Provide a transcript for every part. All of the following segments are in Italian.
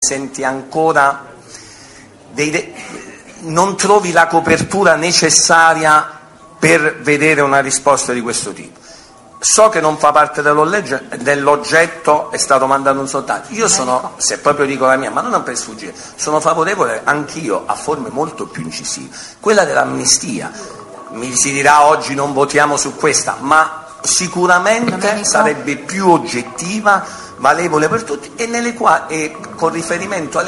senti ancora non trovi la copertura necessaria per vedere una risposta di questo tipo. So che non fa parte dell'oggetto, è stato mandato un sondaggio. Io sono, se proprio dico la mia, ma non per sfuggire, sono favorevole anch'io a forme molto più incisive. Quella dell'amnistia, mi si dirà oggi non votiamo su questa, ma sicuramente sarebbe più oggettiva, valevole per tutti e con riferimento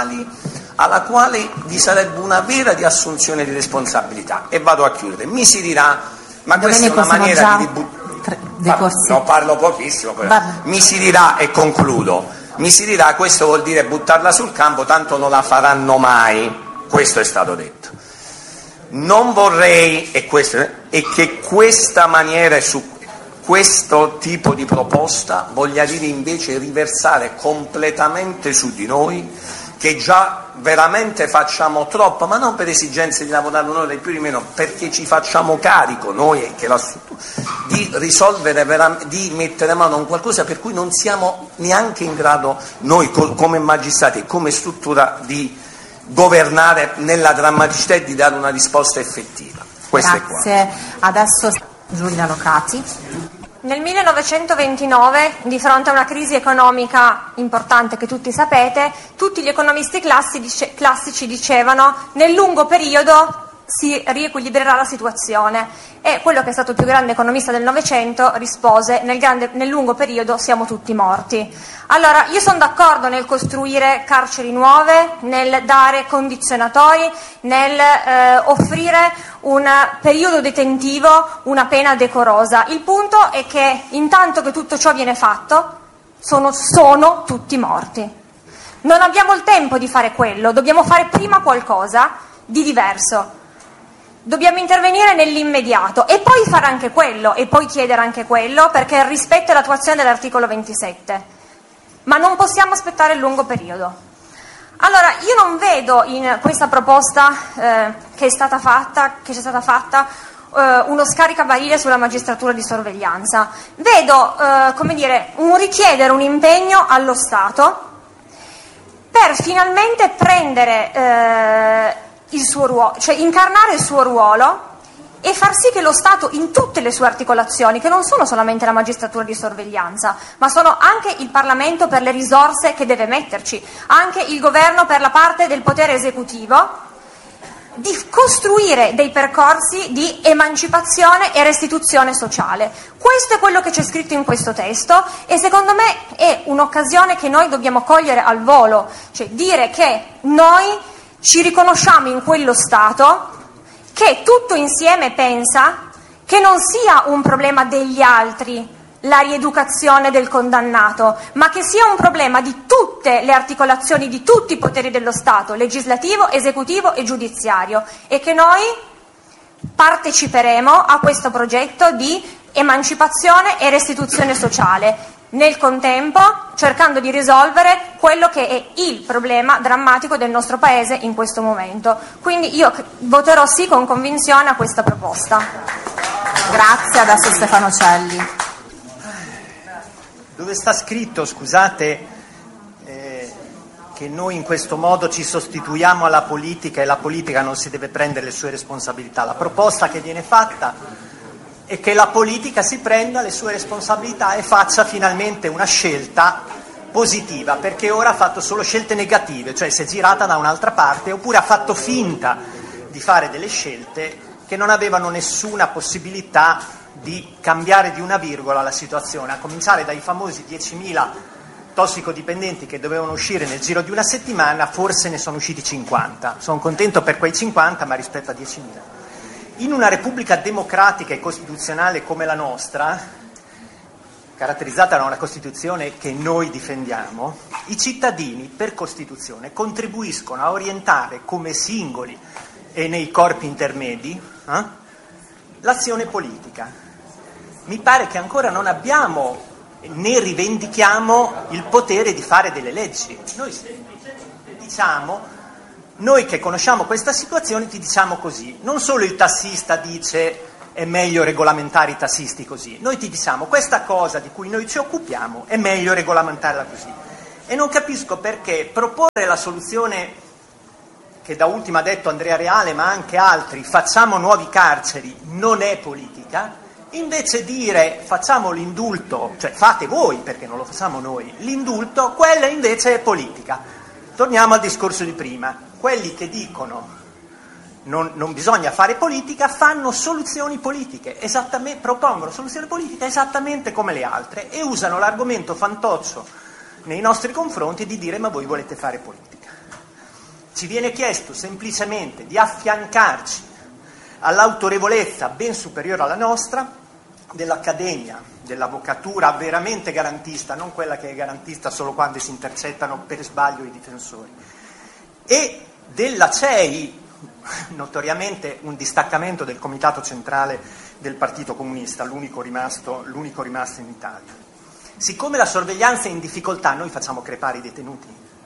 alla quale vi sarebbe una vera di assunzione di responsabilità. E vado a chiudere. Mi si dirà, ma questa è una maniera di no, parlo pochissimo, però. Mi si dirà, e concludo, questo vuol dire buttarla sul campo, tanto non la faranno mai. Questo è stato detto. Non vorrei, e che questa maniera su questo tipo di proposta voglia dire invece riversare completamente su di noi, che già veramente facciamo troppo, ma non per esigenze di lavorare un'ora di più di meno, perché ci facciamo carico noi e che la struttura di risolvere, di mettere mano a un qualcosa per cui non siamo neanche in grado noi come magistrati e come struttura di governare nella drammaticità e di dare una risposta effettiva. Questo Grazie. è qua. Adesso Giulia Locati. Nel 1929, di fronte a una crisi economica importante che tutti sapete, tutti gli economisti classici dicevano nel lungo periodo si riequilibrerà la situazione, e quello che è stato il più grande economista del Novecento rispose nel lungo periodo siamo tutti morti. Allora, io sono d'accordo nel costruire carceri nuove, nel dare condizionatori, nel offrire un periodo detentivo, una pena decorosa. Il punto è che intanto che tutto ciò viene fatto sono tutti morti. Non abbiamo il tempo di fare quello, dobbiamo fare prima qualcosa di diverso. Dobbiamo intervenire nell'immediato e poi fare anche quello e poi chiedere anche quello, perché il rispetto e l'attuazione dell'articolo 27, ma non possiamo aspettare il lungo periodo. Allora, io non vedo in questa proposta che ci è stata fatta uno scaricabarile sulla magistratura di sorveglianza. Vedo un richiedere un impegno allo Stato per finalmente prendere il suo ruolo, cioè incarnare il suo ruolo e far sì che lo Stato in tutte le sue articolazioni, che non sono solamente la magistratura di sorveglianza, ma sono anche il Parlamento per le risorse che deve metterci, anche il governo per la parte del potere esecutivo, di costruire dei percorsi di emancipazione e restituzione sociale. Questo è quello che c'è scritto in questo testo e secondo me è un'occasione che noi dobbiamo cogliere al volo, cioè dire che noi ci riconosciamo in quello Stato che tutto insieme pensa che non sia un problema degli altri la rieducazione del condannato, ma che sia un problema di tutte le articolazioni, di tutti i poteri dello Stato, legislativo, esecutivo e giudiziario, e che noi parteciperemo a questo progetto di emancipazione e restituzione sociale, nel contempo cercando di risolvere quello che è il problema drammatico del nostro Paese in questo momento. Quindi io voterò sì con convinzione a questa proposta. Grazie, adesso Stefano Celli. Dove sta scritto, scusate, che noi in questo modo ci sostituiamo alla politica e la politica non si deve prendere le sue responsabilità? La proposta che viene fatta e che la politica si prenda le sue responsabilità e faccia finalmente una scelta positiva, perché ora ha fatto solo scelte negative, cioè si è girata da un'altra parte, oppure ha fatto finta di fare delle scelte che non avevano nessuna possibilità di cambiare di una virgola la situazione, a cominciare dai famosi 10.000 tossicodipendenti che dovevano uscire nel giro di una settimana, forse ne sono usciti 50. Sono contento per quei 50, ma rispetto a 10.000. In una repubblica democratica e costituzionale come la nostra, caratterizzata da una Costituzione che noi difendiamo, i cittadini per Costituzione contribuiscono a orientare come singoli e nei corpi intermedi l'azione politica. Mi pare che ancora non abbiamo né rivendichiamo il potere di fare delle leggi. Noi diciamo, noi che conosciamo questa situazione ti diciamo così, non solo il tassista dice è meglio regolamentare i tassisti così, noi ti diciamo questa cosa di cui noi ci occupiamo è meglio regolamentarla così. E non capisco perché proporre la soluzione che da ultimo ha detto Andrea Reale, ma anche altri, facciamo nuovi carceri, non è politica, invece dire facciamo l'indulto, cioè fate voi perché non lo facciamo noi, l'indulto, quella invece è politica. Torniamo al discorso di prima, quelli che dicono non bisogna fare politica fanno soluzioni politiche, propongono soluzioni politiche esattamente come le altre e usano l'argomento fantoccio nei nostri confronti di dire ma voi volete fare politica. Ci viene chiesto semplicemente di affiancarci all'autorevolezza ben superiore alla nostra dell'Accademia, dell'avvocatura veramente garantista, non quella che è garantista solo quando si intercettano per sbaglio i difensori, e della CEI, notoriamente un distaccamento del Comitato Centrale del Partito Comunista, l'unico rimasto in Italia. Siccome la sorveglianza è in difficoltà, noi facciamo crepare i detenuti.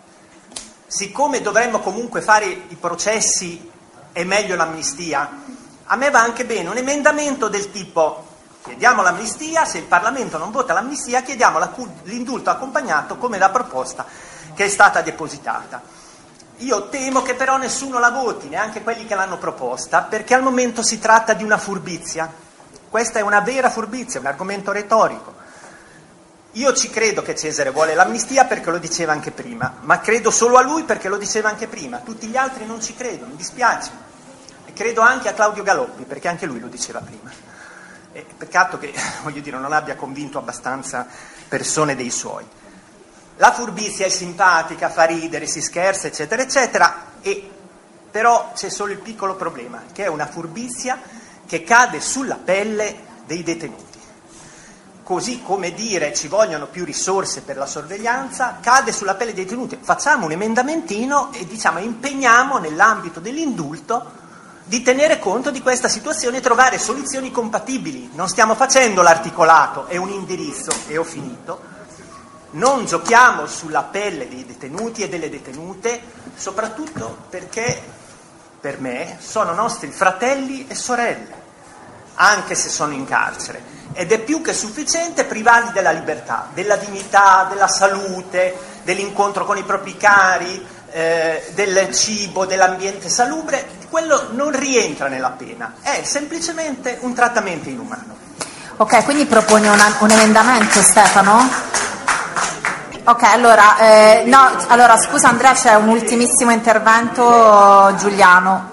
Siccome dovremmo comunque fare i processi, è meglio l'amnistia, a me va anche bene un emendamento del tipo chiediamo l'amnistia, se il Parlamento non vota l'amnistia chiediamo l'indulto accompagnato come la proposta che è stata depositata. Io temo che però nessuno la voti, neanche quelli che l'hanno proposta, perché al momento si tratta di una furbizia. Questa è una vera furbizia, un argomento retorico. Io ci credo che Cesare vuole l'amnistia perché lo diceva anche prima, ma credo solo a lui perché lo diceva anche prima. Tutti gli altri non ci credo, mi dispiace. E credo anche a Claudio Galoppi perché anche lui lo diceva prima. Peccato che, non abbia convinto abbastanza persone dei suoi. La furbizia è simpatica, fa ridere, si scherza, eccetera, eccetera, però c'è solo il piccolo problema, che è una furbizia che cade sulla pelle dei detenuti. Così come dire ci vogliono più risorse per la sorveglianza, cade sulla pelle dei detenuti. Facciamo un emendamentino e impegniamo nell'ambito dell'indulto di tenere conto di questa situazione e trovare soluzioni compatibili. Non stiamo facendo l'articolato, è un indirizzo, e ho finito. Non giochiamo sulla pelle dei detenuti e delle detenute, soprattutto perché per me sono nostri fratelli e sorelle, anche se sono in carcere, ed è più che sufficiente privarli della libertà, della dignità, della salute, dell'incontro con i propri cari, del cibo, dell'ambiente salubre. Quello non rientra nella pena, è semplicemente un trattamento inumano. Ok, quindi proponi un emendamento, Stefano? Ok, allora scusa Andrea, c'è un ultimissimo intervento, Giuliano.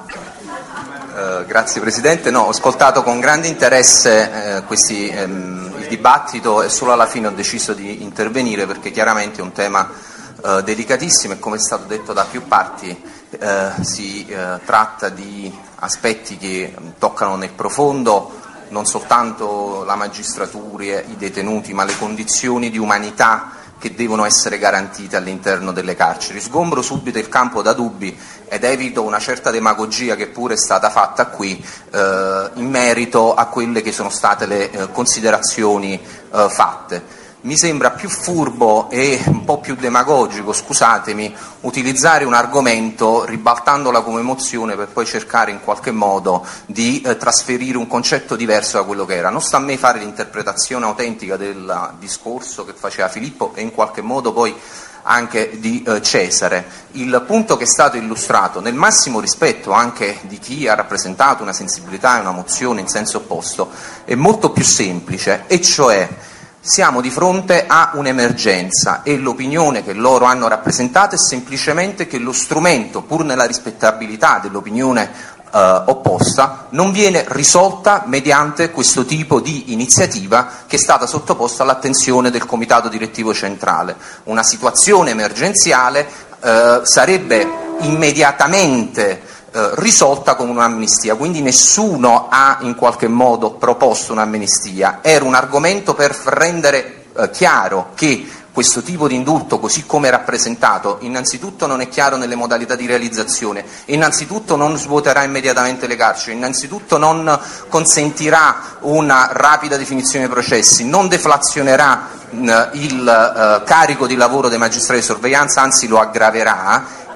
Grazie Presidente, ho ascoltato con grande interesse il dibattito e solo alla fine ho deciso di intervenire perché chiaramente è un tema delicatissimo e come è stato detto da più parti si tratta di aspetti che toccano nel profondo non soltanto la magistratura, i detenuti, ma le condizioni di umanità che devono essere garantite all'interno delle carceri. Sgombro subito il campo da dubbi ed evito una certa demagogia che pure è stata fatta qui in merito a quelle che sono state le considerazioni fatte. Mi sembra più furbo e un po' più demagogico, scusatemi, utilizzare un argomento ribaltandola come mozione per poi cercare in qualche modo di trasferire un concetto diverso da quello che era. Non sta a me fare l'interpretazione autentica del discorso che faceva Filippo e in qualche modo poi anche di Cesare. Il punto che è stato illustrato, nel massimo rispetto anche di chi ha rappresentato una sensibilità e una mozione in senso opposto, è molto più semplice, e cioè siamo di fronte a un'emergenza e l'opinione che loro hanno rappresentato è semplicemente che lo strumento, pur nella rispettabilità dell'opinione opposta, non viene risolta mediante questo tipo di iniziativa che è stata sottoposta all'attenzione del Comitato Direttivo Centrale. Una situazione emergenziale sarebbe immediatamente risolta con un'amnistia, quindi nessuno ha in qualche modo proposto un'amnistia, era un argomento per rendere chiaro che questo tipo di indulto, così come rappresentato, innanzitutto non è chiaro nelle modalità di realizzazione, innanzitutto non svuoterà immediatamente le carceri, innanzitutto non consentirà una rapida definizione dei processi, non deflazionerà il carico di lavoro dei magistrati di sorveglianza, anzi lo aggraverà.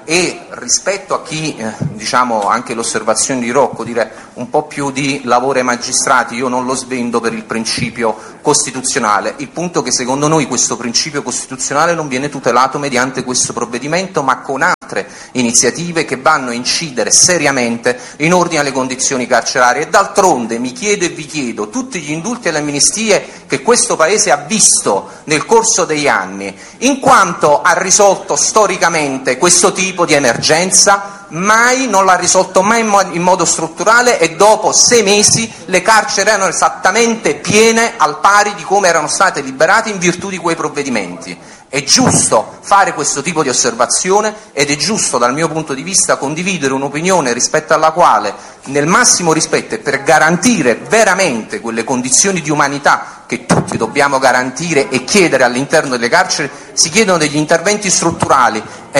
e rispetto a chi, diciamo anche l'osservazione di Rocco, dire un po' più di lavoro ai magistrati, io non lo svendo per il principio costituzionale. Il punto è che secondo noi questo principio costituzionale non viene tutelato mediante questo provvedimento, ma con altre iniziative che vanno a incidere seriamente in ordine alle condizioni carcerarie. E d'altronde mi chiedo e vi chiedo, tutti gli indulti e le amnistie che questo Paese ha visto nel corso degli anni, in quanto ha risolto storicamente questo tipo di emergenza? Mai, non l'ha risolto mai in modo strutturale, e dopo 6 mesi le carceri erano esattamente piene al pari di come erano state liberate in virtù di quei provvedimenti. È giusto fare questo tipo di osservazione ed è giusto dal mio punto di vista condividere un'opinione rispetto alla quale, nel massimo rispetto e per garantire veramente quelle condizioni di umanità che tutti dobbiamo garantire e chiedere all'interno delle carceri, si chiedono degli interventi strutturali e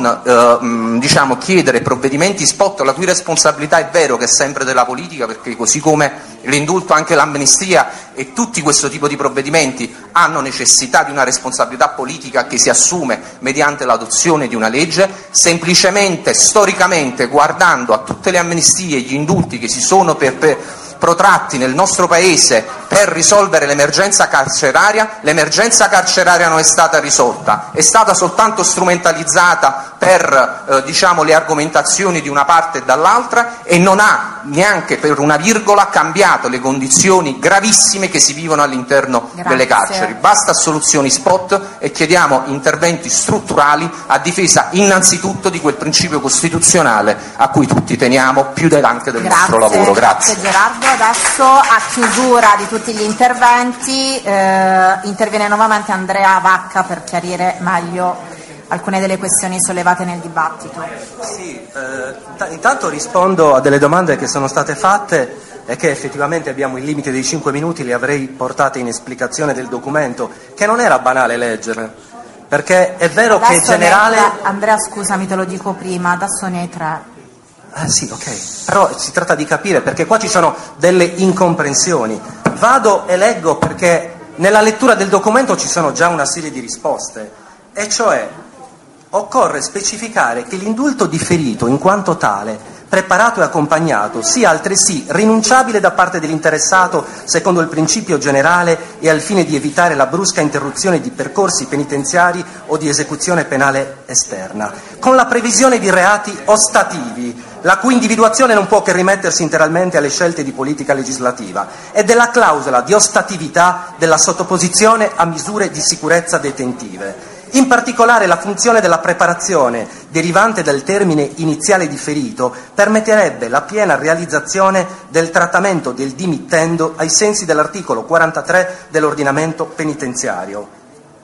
non diciamo chiedere provvedimenti spot, la cui responsabilità è vero che è sempre della politica, perché così come l'indulto anche l'amnistia e tutti questo tipo di provvedimenti hanno necessità di una responsabilità politica che si assume mediante l'adozione di una legge. Semplicemente, storicamente, guardando a tutte le amnistie e gli indulti che si sono protratti nel nostro Paese per risolvere l'emergenza carceraria non è stata risolta, è stata soltanto strumentalizzata per diciamo le argomentazioni di una parte e dall'altra, e non ha neanche per una virgola cambiato le condizioni gravissime che si vivono all'interno delle carceri. Basta soluzioni spot e chiediamo interventi strutturali a difesa innanzitutto di quel principio costituzionale a cui tutti teniamo più anche del nostro lavoro. Grazie Gerardo. Adesso a chiusura di tutti gli interventi interviene nuovamente Andrea Vacca per chiarire meglio alcune delle questioni sollevate nel dibattito. Sì, intanto rispondo a delle domande che sono state fatte e che effettivamente abbiamo il limite dei 5 minuti, li avrei portate in esplicazione del documento, che non era banale leggere, perché è vero adesso che in generale... Andrea, scusami, te lo dico prima, adesso ne hai 3. Ah sì, ok, però si tratta di capire, perché qua ci sono delle incomprensioni. Vado e leggo, perché nella lettura del documento ci sono già una serie di risposte, e cioè occorre specificare che l'indulto differito in quanto tale, preparato e accompagnato, sia altresì rinunciabile da parte dell'interessato secondo il principio generale e al fine di evitare la brusca interruzione di percorsi penitenziari o di esecuzione penale esterna, con la previsione di reati ostativi, la cui individuazione non può che rimettersi interamente alle scelte di politica legislativa, e della clausola di ostatività della sottoposizione a misure di sicurezza detentive. In particolare la funzione della preparazione derivante dal termine iniziale differito permetterebbe la piena realizzazione del trattamento del dimittendo ai sensi dell'articolo 43 dell'ordinamento penitenziario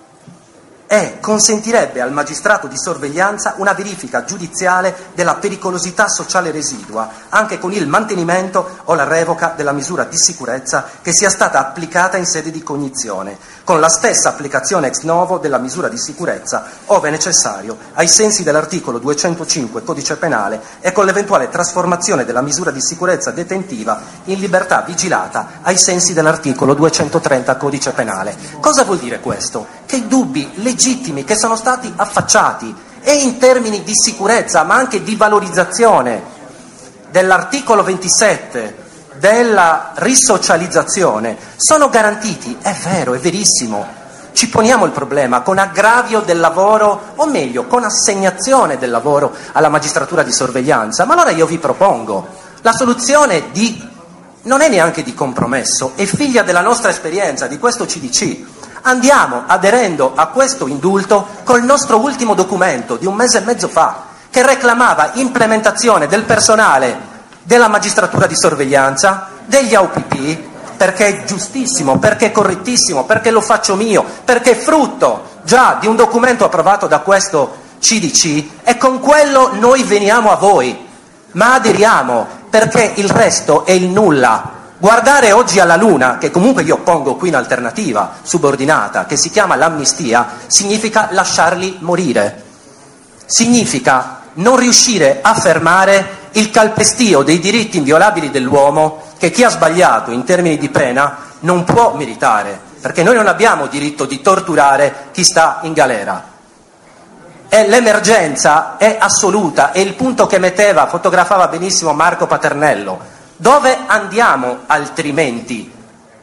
e consentirebbe al magistrato di sorveglianza una verifica giudiziale della pericolosità sociale residua, anche con il mantenimento o la revoca della misura di sicurezza che sia stata applicata in sede di cognizione, con la stessa applicazione ex novo della misura di sicurezza, ove necessario, ai sensi dell'articolo 205 Codice Penale, e con l'eventuale trasformazione della misura di sicurezza detentiva in libertà vigilata ai sensi dell'articolo 230 Codice Penale. Cosa vuol dire questo? Che i dubbi legittimi che sono stati affacciati, e in termini di sicurezza ma anche di valorizzazione dell'articolo 27 della risocializzazione, sono garantiti. È vero, è verissimo. Ci poniamo il problema con aggravio del lavoro, o meglio con assegnazione del lavoro alla magistratura di sorveglianza, ma allora io vi propongo la soluzione non è neanche di compromesso, è figlia della nostra esperienza, di questo CDC. Andiamo aderendo a questo indulto col nostro ultimo documento di 1 mese e mezzo fa, che reclamava implementazione del personale della magistratura di sorveglianza, degli AUPP, perché è giustissimo, perché è correttissimo, perché lo faccio mio, perché è frutto già di un documento approvato da questo CDC, e con quello noi veniamo a voi, ma aderiamo, perché il resto è il nulla. Guardare oggi alla luna, che comunque io pongo qui in alternativa subordinata, che si chiama l'amnistia, significa lasciarli morire, significa non riuscire a fermare il calpestio dei diritti inviolabili dell'uomo che chi ha sbagliato in termini di pena non può meritare, perché noi non abbiamo diritto di torturare chi sta in galera. e l'emergenza è assoluta, è il punto che fotografava benissimo Marco Paternello. Dove andiamo altrimenti?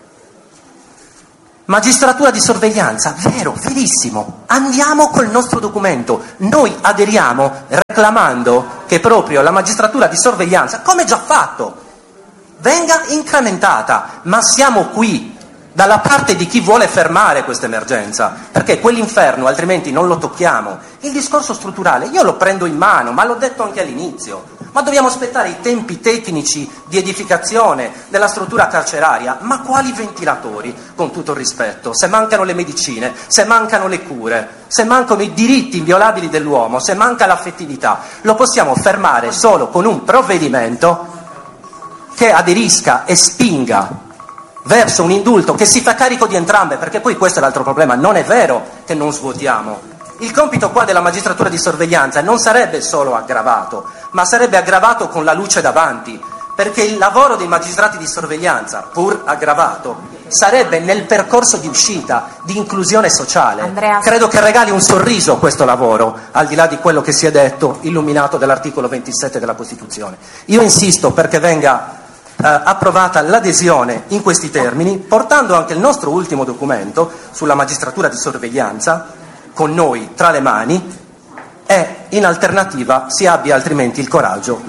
Magistratura di sorveglianza, vero, verissimo, andiamo col nostro documento, noi aderiamo reclamando che proprio la magistratura di sorveglianza, come già fatto, venga incrementata, ma siamo qui dalla parte di chi vuole fermare questa emergenza, perché quell'inferno altrimenti non lo tocchiamo. Il discorso strutturale io lo prendo in mano, ma l'ho detto anche all'inizio, ma dobbiamo aspettare i tempi tecnici di edificazione della struttura carceraria, ma quali ventilatori, con tutto il rispetto, se mancano le medicine, se mancano le cure, se mancano i diritti inviolabili dell'uomo, se manca l'affettività, lo possiamo fermare solo con un provvedimento che aderisca e spinga verso un indulto che si fa carico di entrambe, perché poi questo è l'altro problema, non è vero che non svuotiamo. Il compito qua della magistratura di sorveglianza non sarebbe solo aggravato, ma sarebbe aggravato con la luce davanti, perché il lavoro dei magistrati di sorveglianza, pur aggravato, sarebbe nel percorso di uscita, di inclusione sociale. Andrea. Credo che regali un sorriso questo lavoro, al di là di quello che si è detto, illuminato dall'articolo 27 della Costituzione. Io insisto perché venga approvata l'adesione in questi termini, portando anche il nostro ultimo documento sulla magistratura di sorveglianza con noi tra le mani, e in alternativa si abbia altrimenti il coraggio,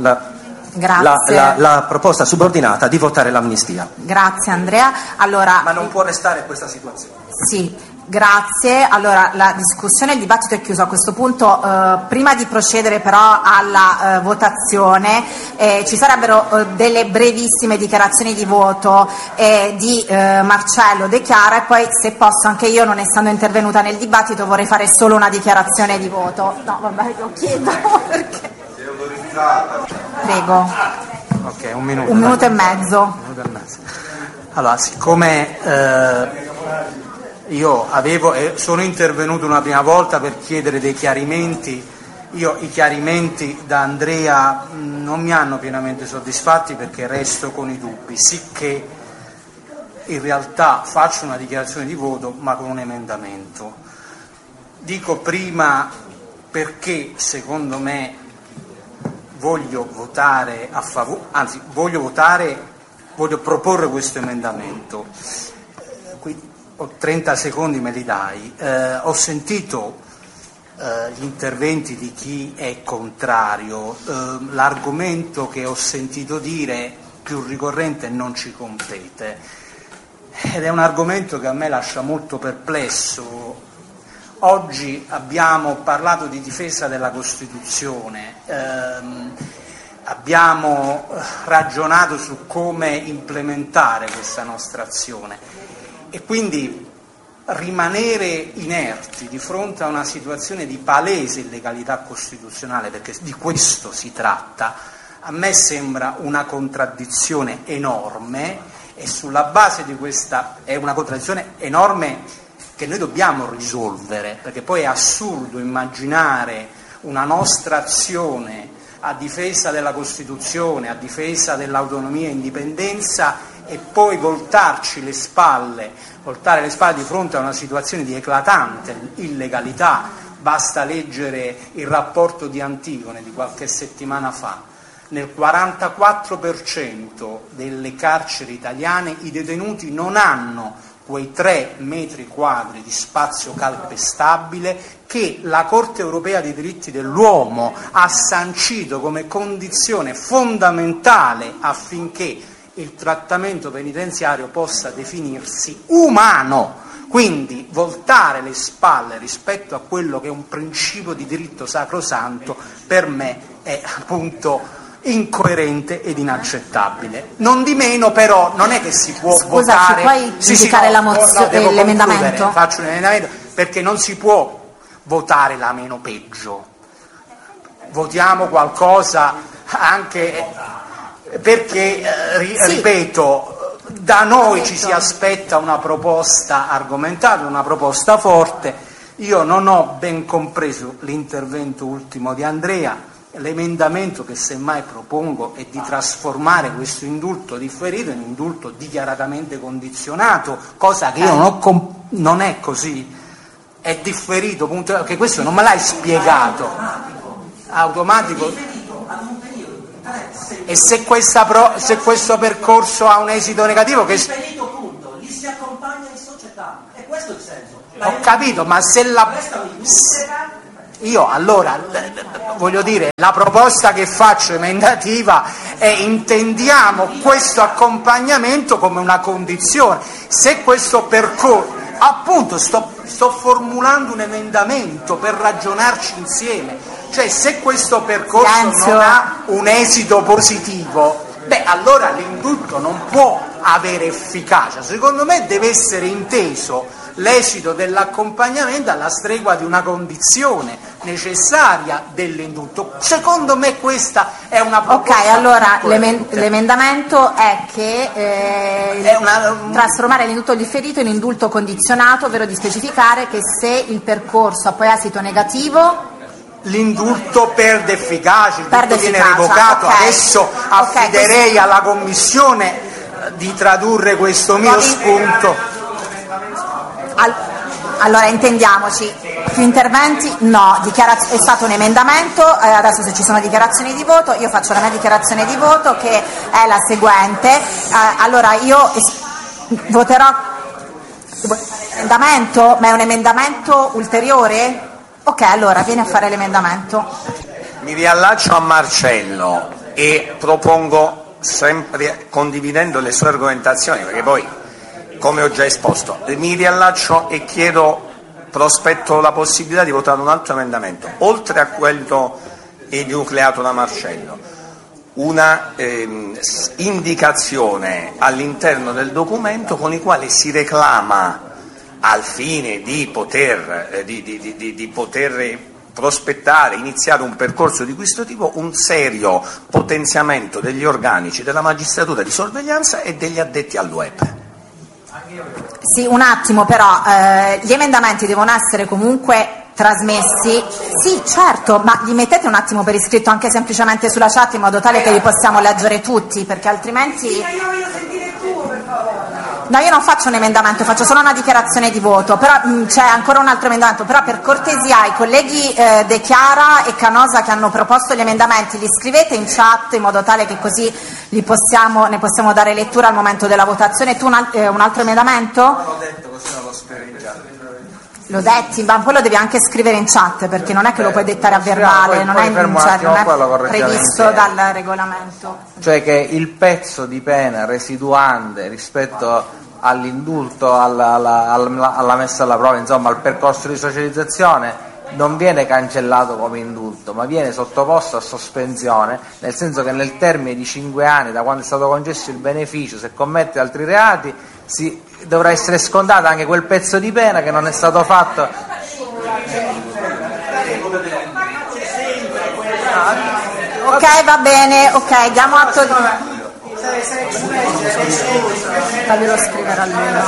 la proposta subordinata di votare l'amnistia. Grazie Andrea. Allora, ma non può restare questa situazione. Sì. Grazie, allora la discussione e il dibattito è chiuso a questo punto. Prima di procedere però alla votazione ci sarebbero delle brevissime dichiarazioni di voto di Marcello De Chiara, e poi se posso anche io, non essendo intervenuta nel dibattito, vorrei fare solo una dichiarazione di voto. No, vabbè, lo chiedo perché... Prego. Ok, un minuto. Un minuto e mezzo. Allora, siccome io sono intervenuto una prima volta per chiedere dei chiarimenti, i chiarimenti da Andrea non mi hanno pienamente soddisfatti, perché resto con i dubbi, sicché in realtà faccio una dichiarazione di voto ma con un emendamento. Dico prima perché secondo me voglio votare a favore, anzi voglio proporre questo emendamento. Ho 30 secondi, me li dai. Ho sentito gli interventi di chi è contrario, l'argomento che ho sentito dire più ricorrente non ci compete, ed è un argomento che a me lascia molto perplesso. Oggi abbiamo parlato di difesa della Costituzione, abbiamo ragionato su come implementare questa nostra azione. E quindi rimanere inerti di fronte a una situazione di palese illegalità costituzionale, perché di questo si tratta, a me sembra una contraddizione enorme, e sulla base di questa è una contraddizione enorme che noi dobbiamo risolvere, perché poi è assurdo immaginare una nostra azione a difesa della Costituzione, a difesa dell'autonomia e indipendenza, e poi voltare le spalle di fronte a una situazione di eclatante illegalità. Basta leggere il rapporto di Antigone di qualche settimana fa. Nel 44% delle carceri italiane i detenuti non hanno quei 3 metri quadri di spazio calpestabile che la Corte europea dei diritti dell'uomo ha sancito come condizione fondamentale affinché il trattamento penitenziario possa definirsi umano. Quindi voltare le spalle rispetto a quello che è un principio di diritto sacrosanto per me è appunto incoerente ed inaccettabile. Non di meno però non è che si può votare... Puoi indicare l'emendamento? Faccio un emendamento, perché non si può votare la meno peggio. Votiamo qualcosa anche... perché, ripeto, da noi ci si aspetta una proposta argomentata, una proposta forte. Io non ho ben compreso l'intervento ultimo di Andrea. L'emendamento che semmai propongo è di trasformare questo indulto differito in indulto dichiaratamente condizionato, cosa che io non è così. è differito, punto, che questo non me l'hai spiegato. Automatico. E se questo percorso ha un esito negativo, che punto, li si accompagna in società, è questo il senso. ho capito, ma se la io allora voglio dire, la proposta che faccio emendativa è intendiamo questo accompagnamento come una condizione. Se questo percorso, appunto sto formulando un emendamento per ragionarci insieme, cioè se questo percorso non ha un esito positivo, beh allora l'indulto non può avere efficacia. Secondo me deve essere inteso l'esito dell'accompagnamento alla stregua di una condizione necessaria dell'indulto. Secondo me questa è una proposta. Ok, allora l'emendamento è che trasformare l'indulto differito in indulto condizionato, ovvero di specificare che se il percorso ha poi esito negativo, l'indulto perde efficacia, il perde viene efficacia. revocato. Okay. Adesso affiderei alla Commissione di tradurre questo mio spunto. Allora intendiamoci, più interventi? No, è stato un emendamento, adesso se ci sono dichiarazioni di voto, io faccio la mia dichiarazione di voto che è la seguente. Allora io voterò l'emendamento, ma è un emendamento ulteriore? Ok, allora vieni a fare l'emendamento. Mi riallaccio a Marcello e propongo, sempre condividendo le sue argomentazioni, perché poi, come ho già esposto, mi riallaccio e prospetto la possibilità di votare un altro emendamento, oltre a quello enucleato da Marcello, una indicazione all'interno del documento con il quale si reclama, al fine di poter prospettare, iniziare un percorso di questo tipo, un serio potenziamento degli organici della magistratura di sorveglianza e degli addetti al web. Sì, un attimo però, gli emendamenti devono essere comunque trasmessi. Sì, certo, ma li mettete un attimo per iscritto anche semplicemente sulla chat in modo tale che li possiamo leggere tutti, perché altrimenti... No, io non faccio un emendamento, faccio solo una dichiarazione di voto, però c'è ancora un altro emendamento, però per cortesia i colleghi De Chiara e Canosa che hanno proposto gli emendamenti li scrivete in chat in modo tale che così ne possiamo dare lettura al momento della votazione. Tu un altro emendamento? L'ho detto, così non lo scrivo. Lo detti, ma poi lo devi anche scrivere in chat, perché non è che lo puoi dettare a verbale, non è previsto dal regolamento. Cioè che il pezzo di pena residuante rispetto all'indulto, alla messa alla prova, insomma al percorso di socializzazione, non viene cancellato come indulto, ma viene sottoposto a sospensione, nel senso che nel termine di 5 anni da quando è stato concesso il beneficio, se commette altri reati, dovrà essere scontato anche quel pezzo di pena che non è stato fatto. Ok, va bene, ok, diamo atto di... Faglielo scrivere almeno.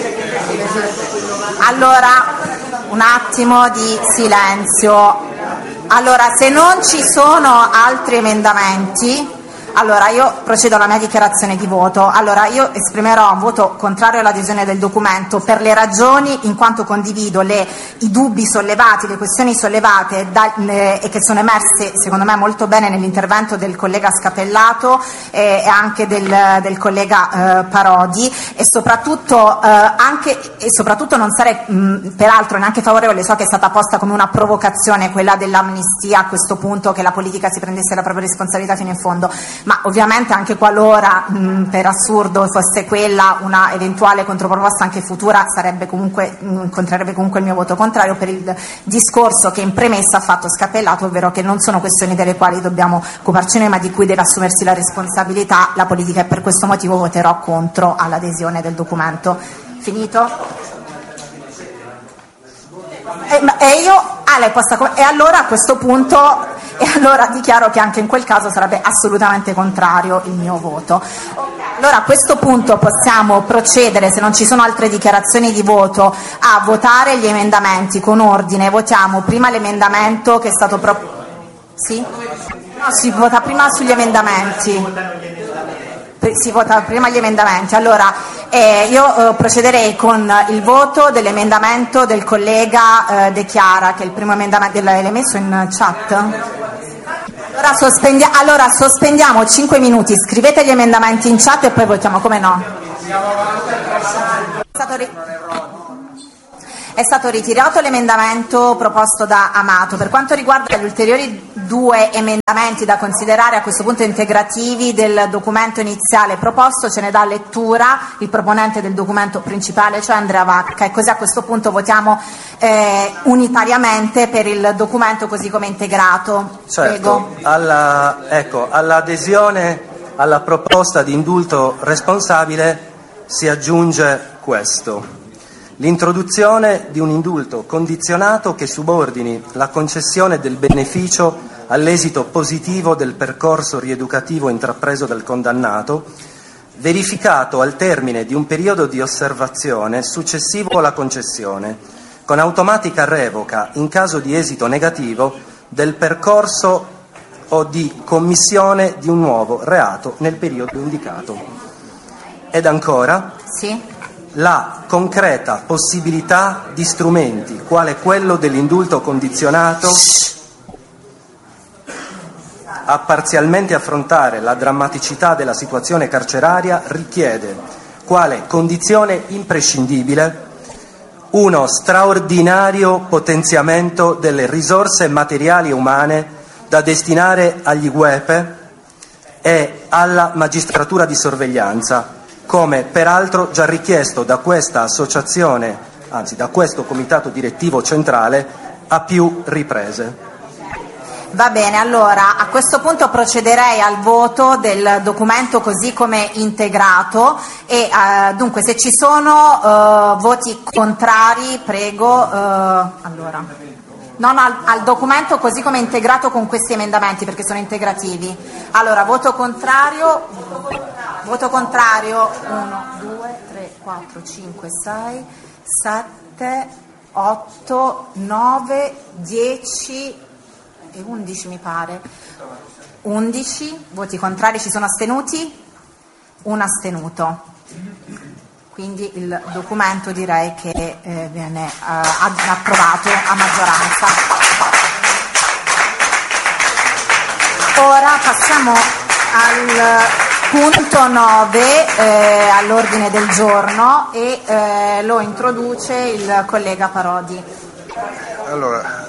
Allora, un attimo di silenzio. Allora, se non ci sono altri emendamenti, allora io procedo alla mia dichiarazione di voto. Allora io esprimerò un voto contrario all'adesione del documento per le ragioni in quanto condivido i dubbi sollevati, le questioni sollevate e che sono emerse secondo me molto bene nell'intervento del collega Scapellato e anche del collega Parodi, e soprattutto non sarei peraltro neanche favorevole, so che è stata posta come una provocazione quella dell'amnistia a questo punto, che la politica si prendesse la propria responsabilità fino in fondo, ma ovviamente anche qualora per assurdo fosse quella una eventuale controproposta anche futura incontrerebbe comunque il mio voto contrario per il discorso che in premessa ha fatto Scapellato, ovvero che non sono questioni delle quali dobbiamo occuparci noi ma di cui deve assumersi la responsabilità la politica, e per questo motivo voterò contro all'adesione del documento. Finito? E allora a questo punto dichiaro che anche in quel caso sarebbe assolutamente contrario il mio voto. Allora a questo punto possiamo procedere, se non ci sono altre dichiarazioni di voto, a votare gli emendamenti con ordine. Votiamo prima l'emendamento che è stato Sì? No, si vota prima sugli emendamenti. Si vota prima gli emendamenti. Allora, Io procederei con il voto dell'emendamento del collega De Chiara, che è il primo emendamento. L'hai messo in chat? Allora sospendiamo 5 minuti, scrivete gli emendamenti in chat e poi votiamo, come no? È stato ritirato l'emendamento proposto da Amato. Per quanto riguarda gli ulteriori 2 emendamenti da considerare a questo punto integrativi del documento iniziale proposto, ce ne dà lettura il proponente del documento principale, cioè Andrea Vacca, e così a questo punto votiamo unitariamente per il documento così come integrato. Certo, all'adesione alla proposta di indulto responsabile si aggiunge questo: l'introduzione di un indulto condizionato che subordini la concessione del beneficio all'esito positivo del percorso rieducativo intrapreso dal condannato, verificato al termine di un periodo di osservazione successivo alla concessione, con automatica revoca, in caso di esito negativo, del percorso o di commissione di un nuovo reato nel periodo indicato. Ed ancora, Sì. la concreta possibilità di strumenti, quale quello dell'indulto condizionato, a parzialmente affrontare la drammaticità della situazione carceraria, richiede, quale condizione imprescindibile, uno straordinario potenziamento delle risorse materiali e umane da destinare agli UEPE e alla magistratura di sorveglianza, come peraltro già richiesto da questa associazione, anzi da questo comitato direttivo centrale, a più riprese. Va bene, allora a questo punto procederei al voto del documento così come integrato e dunque se ci sono voti contrari, prego, allora. Non al documento così come integrato con questi emendamenti perché sono integrativi. Allora, voto contrario 1, 2, 3, 4, 5, 6, 7, 8, 9, 10 e 11 mi pare. 11 voti contrari, ci sono astenuti? Un astenuto. Quindi il documento direi che viene approvato a maggioranza. Ora passiamo al punto 9 all'ordine del giorno e lo introduce il collega Parodi. Allora,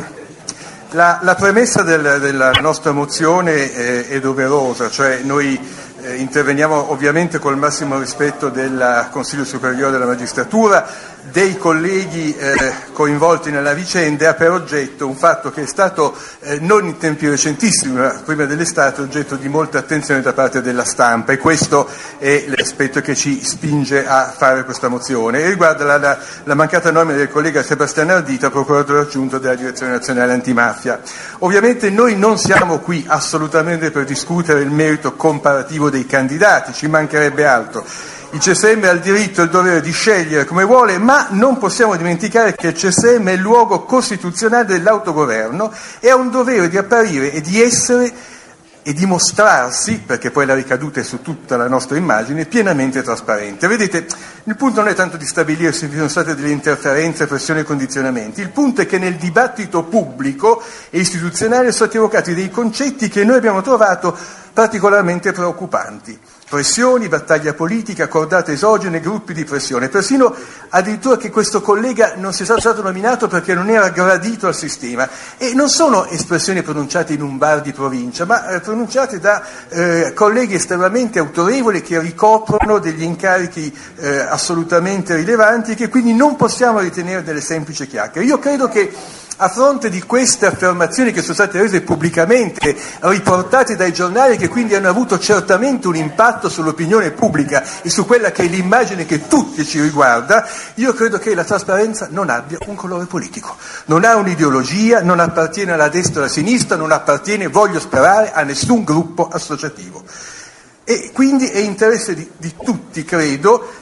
la premessa della nostra mozione è doverosa, cioè noi interveniamo ovviamente col massimo rispetto del Consiglio Superiore della Magistratura, dei colleghi coinvolti nella vicenda, e ha per oggetto un fatto che è stato non in tempi recentissimi, ma prima dell'estate, oggetto di molta attenzione da parte della stampa, e questo è l'aspetto che ci spinge a fare questa mozione, e riguarda la mancata nomina del collega Sebastiano Ardita, procuratore aggiunto della Direzione Nazionale Antimafia. Ovviamente noi non siamo qui assolutamente per discutere il merito comparativo dei candidati, ci mancherebbe altro. Il CSM ha il diritto e il dovere di scegliere come vuole, ma non possiamo dimenticare che il CSM è il luogo costituzionale dell'autogoverno e ha un dovere di apparire e di essere e dimostrarsi, perché poi la ricaduta è su tutta la nostra immagine, pienamente trasparente. Vedete, il punto non è tanto di stabilire se vi sono state delle interferenze, pressioni e condizionamenti, il punto è che nel dibattito pubblico e istituzionale sono stati evocati dei concetti che noi abbiamo trovato particolarmente preoccupanti. Pressioni, battaglia politica, cordate esogene, gruppi di pressione, persino addirittura che questo collega non sia stato nominato perché non era gradito al sistema. E non sono espressioni pronunciate in un bar di provincia, ma pronunciate da colleghi estremamente autorevoli che ricoprono degli incarichi assolutamente rilevanti, che quindi non possiamo ritenere delle semplici chiacchiere. Io credo che a fronte di queste affermazioni che sono state rese pubblicamente, riportate dai giornali, che quindi hanno avuto certamente un impatto sull'opinione pubblica e su quella che è l'immagine che tutti ci riguarda, io credo che la trasparenza non abbia un colore politico, non ha un'ideologia, non appartiene alla destra o alla sinistra, non appartiene, voglio sperare, a nessun gruppo associativo. E quindi è interesse di tutti, credo,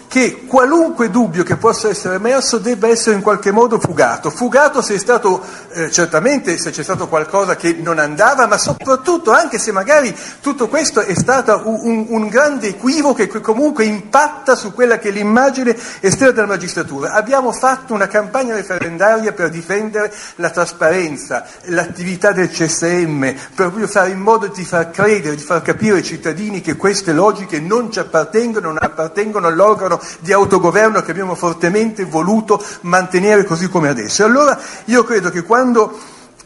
che qualunque dubbio che possa essere emerso debba essere in qualche modo fugato se è stato, certamente se c'è stato qualcosa che non andava, ma soprattutto anche se magari tutto questo è stato un grande equivoco che comunque impatta su quella che è l'immagine esterna della magistratura. Abbiamo fatto una campagna referendaria per difendere la trasparenza, l'attività del CSM, per proprio fare in modo di far credere, di far capire ai cittadini che queste logiche non ci appartengono, non appartengono all'organo di autogoverno che abbiamo fortemente voluto mantenere così come adesso. Allora io credo che quando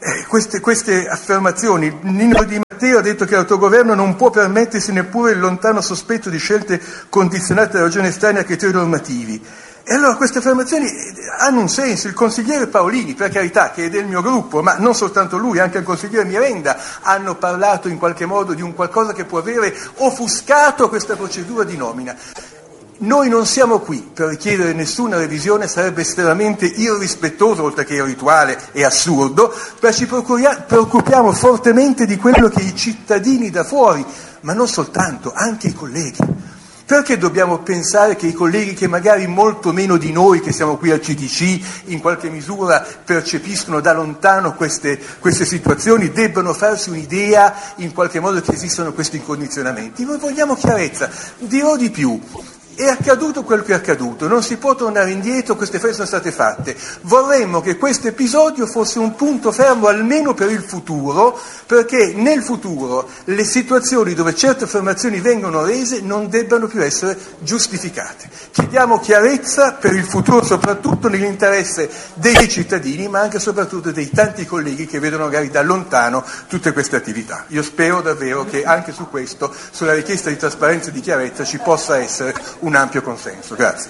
queste affermazioni, Nino Di Matteo ha detto che l'autogoverno non può permettersi neppure il lontano sospetto di scelte condizionate da ragioni estranee a criteri normativi. E allora queste affermazioni hanno un senso. Il consigliere Paolini, per carità, che è del mio gruppo, ma non soltanto lui, anche il consigliere Mirenda, hanno parlato in qualche modo di un qualcosa che può avere offuscato questa procedura di nomina. Noi non siamo qui per richiedere nessuna revisione, sarebbe estremamente irrispettoso, oltre che irrituale e assurdo, ma ci preoccupiamo fortemente di quello che i cittadini da fuori, ma non soltanto, anche i colleghi. Perché dobbiamo pensare che i colleghi che magari molto meno di noi, che siamo qui al CDC, in qualche misura percepiscono da lontano queste situazioni, debbano farsi un'idea in qualche modo che esistono questi condizionamenti? Noi vogliamo chiarezza, dirò di più. È accaduto quel che è accaduto, non si può tornare indietro, queste feste sono state fatte. Vorremmo che questo episodio fosse un punto fermo almeno per il futuro, perché nel futuro le situazioni dove certe affermazioni vengono rese non debbano più essere giustificate. Chiediamo chiarezza per il futuro, soprattutto nell'interesse dei cittadini, ma anche e soprattutto dei tanti colleghi che vedono magari da lontano tutte queste attività. Io spero davvero che anche su questo, sulla richiesta di trasparenza e di chiarezza, ci possa essere un ampio consenso. Grazie.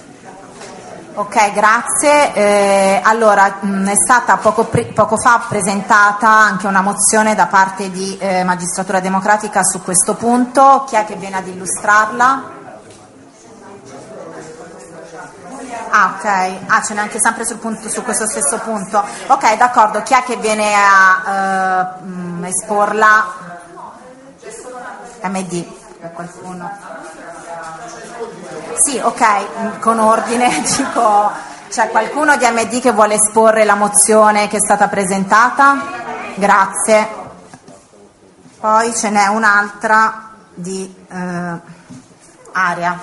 Ok, grazie. Allora, è stata poco fa presentata anche una mozione da parte di Magistratura Democratica su questo punto. Chi è che viene ad illustrarla? Ah, ok. Ce n'è anche sempre su questo stesso punto. Ok, d'accordo. Chi è che viene a esporla? MD. Qualcuno? Sì, ok, con ordine, dico, c'è qualcuno di MD che vuole esporre la mozione che è stata presentata? Grazie. Poi ce n'è un'altra di Aria.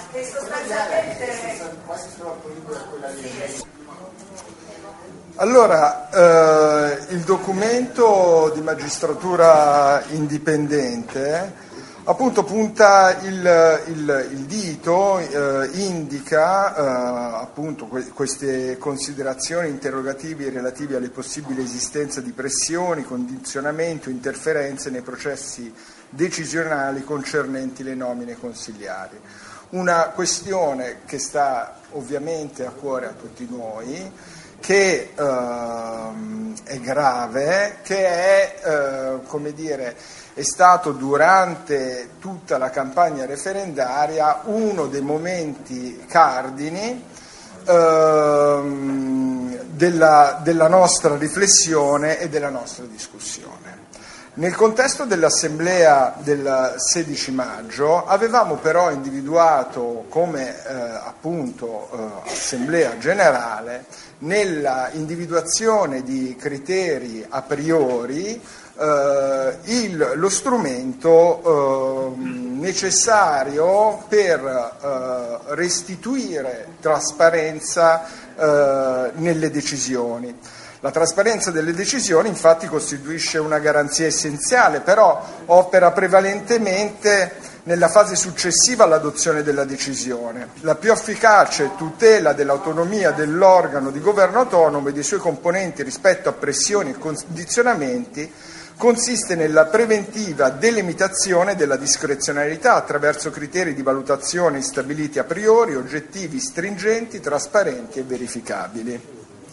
Allora, il documento di Magistratura Indipendente appunto punta il dito, indica appunto queste considerazioni interrogativi relativi alle possibili esistenze di pressioni, condizionamenti o interferenze nei processi decisionali concernenti le nomine consigliari. Una questione che sta ovviamente a cuore a tutti noi, che è grave, che è, come dire, è stato durante tutta la campagna referendaria uno dei momenti cardini della nostra riflessione e della nostra discussione. Nel contesto dell'assemblea del 16 maggio avevamo però individuato come appunto assemblea generale, nella individuazione di criteri a priori, lo strumento necessario per restituire trasparenza nelle decisioni. La trasparenza delle decisioni infatti costituisce una garanzia essenziale, però opera prevalentemente nella fase successiva all'adozione della decisione. La più efficace tutela dell'autonomia dell'organo di governo autonomo e dei suoi componenti rispetto a pressioni e condizionamenti consiste nella preventiva delimitazione della discrezionalità attraverso criteri di valutazione stabiliti a priori, oggettivi, stringenti, trasparenti e verificabili.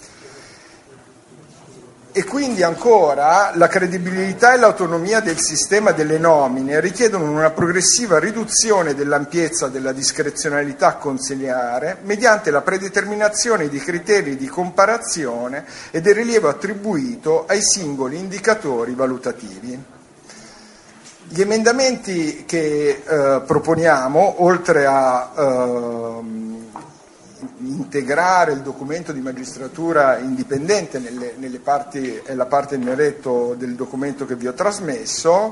E quindi ancora la credibilità e l'autonomia del sistema delle nomine richiedono una progressiva riduzione dell'ampiezza della discrezionalità consigliare mediante la predeterminazione di criteri di comparazione e del rilievo attribuito ai singoli indicatori valutativi. Gli emendamenti che proponiamo, oltre a integrare il documento di magistratura indipendente nella parte in neretto del documento che vi ho trasmesso,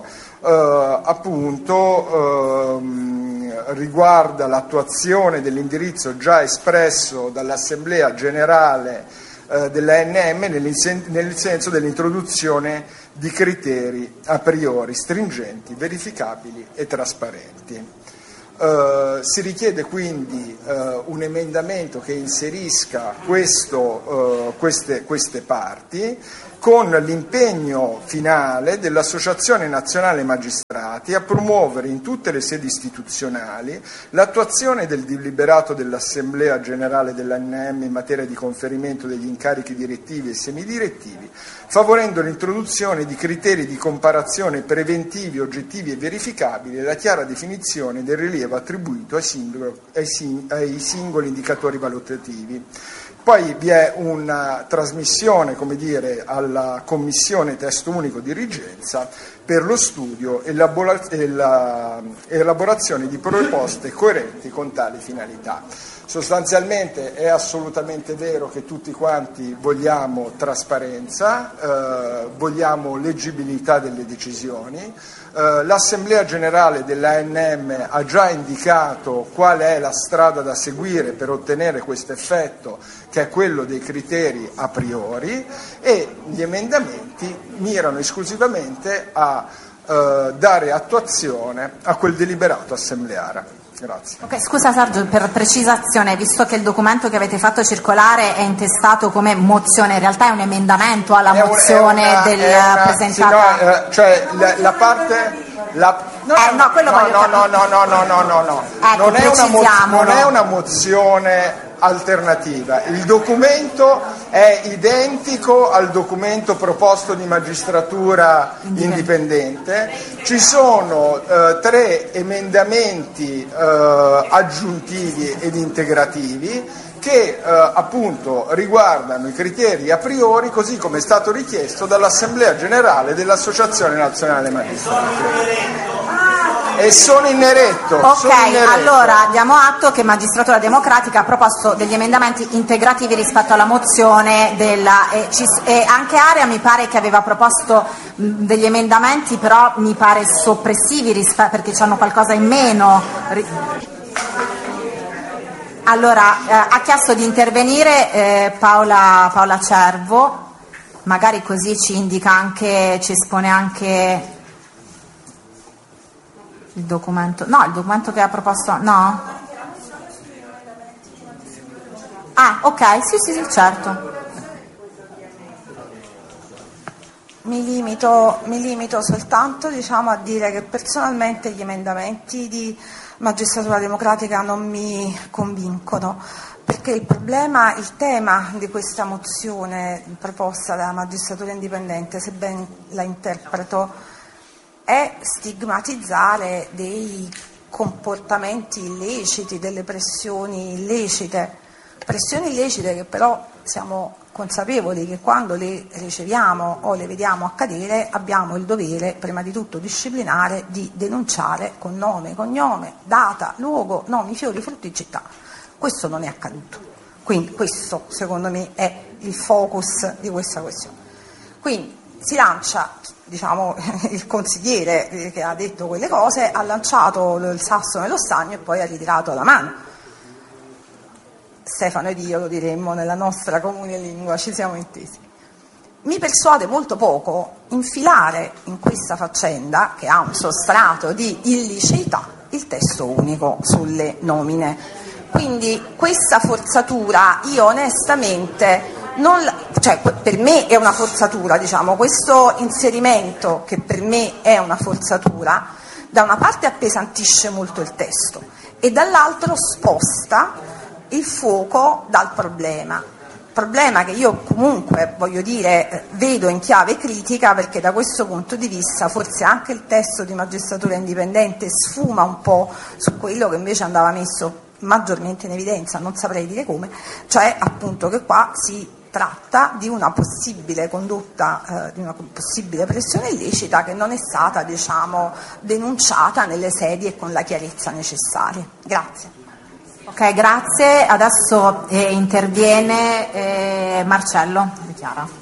riguarda l'attuazione dell'indirizzo già espresso dall'Assemblea Generale dell'ANM nel senso dell'introduzione di criteri a priori stringenti, verificabili e trasparenti. Si richiede quindi un emendamento che inserisca queste parti, con l'impegno finale dell'Associazione Nazionale Magistrati a promuovere in tutte le sedi istituzionali l'attuazione del deliberato dell'Assemblea Generale dell'ANM in materia di conferimento degli incarichi direttivi e semidirettivi, favorendo l'introduzione di criteri di comparazione preventivi, oggettivi e verificabili e la chiara definizione del rilievo attribuito ai singoli indicatori valutativi. Poi vi è una trasmissione, alla Commissione Testo Unico Dirigenza per lo studio e l'elaborazione di proposte coerenti con tali finalità. Sostanzialmente è assolutamente vero che tutti quanti vogliamo trasparenza, vogliamo leggibilità delle decisioni. L'Assemblea Generale dell'ANM ha già indicato qual è la strada da seguire per ottenere questo effetto, che è quello dei criteri a priori, e gli emendamenti mirano esclusivamente a dare attuazione a quel deliberato assembleare. Grazie. Ok, scusa Sergio, per precisazione, visto che il documento che avete fatto circolare è intestato come mozione, in realtà è un emendamento alla mozione presentata. Sì, la parte... Ecco, non è una mozione alternativa. Il documento è identico al documento proposto di magistratura indipendente. Ci sono 3 emendamenti aggiuntivi ed integrativi che appunto riguardano i criteri a priori, così come è stato richiesto dall'Assemblea Generale dell'Associazione Nazionale Magistrati. E sono in neretto. Allora diamo atto che Magistratura Democratica ha proposto degli emendamenti integrativi rispetto alla mozione e anche Area mi pare che aveva proposto degli emendamenti, però mi pare soppressivi perché hanno qualcosa in meno. Allora, ha chiesto di intervenire Paola Cervo, magari così ci indica anche, ci espone anche il documento. No, il documento che ha proposto, no? Ah, ok, sì, certo. Mi limito soltanto a dire che personalmente gli emendamenti di Magistratura Democratica non mi convincono, perché il tema di questa mozione proposta dalla Magistratura Indipendente, se ben la interpreto, è stigmatizzare dei comportamenti illeciti, delle pressioni illecite che però siamo consapevoli che quando le riceviamo o le vediamo accadere abbiamo il dovere, prima di tutto disciplinare, di denunciare con nome, cognome, data, luogo, nomi, fiori, frutti, città. Questo non è accaduto, quindi questo secondo me è il focus di questa questione. Quindi si lancia, il consigliere che ha detto quelle cose ha lanciato il sasso nello stagno e poi ha ritirato la mano. Stefano ed io lo diremmo nella nostra comune lingua, ci siamo intesi. Mi persuade molto poco infilare in questa faccenda, che ha un sostrato di illiceità, il testo unico sulle nomine. Quindi questa forzatura io onestamente per me è una forzatura, questo inserimento che per me è una forzatura, da una parte appesantisce molto il testo e dall'altro sposta il fuoco dal problema che io comunque vedo in chiave critica, perché da questo punto di vista forse anche il testo di Magistratura Indipendente sfuma un po' su quello che invece andava messo maggiormente in evidenza, non saprei dire come, cioè appunto che qua si tratta di una possibile condotta, di una possibile pressione illecita che non è stata denunciata nelle sedi e con la chiarezza necessaria. Grazie. Ok, grazie. Adesso interviene Marcello. Chiara.